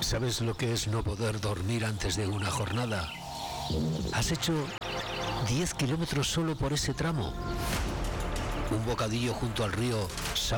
¿Sabes lo que es no poder dormir antes de una jornada? ¿Has hecho 10 kilómetros solo por ese tramo? Un bocadillo junto al río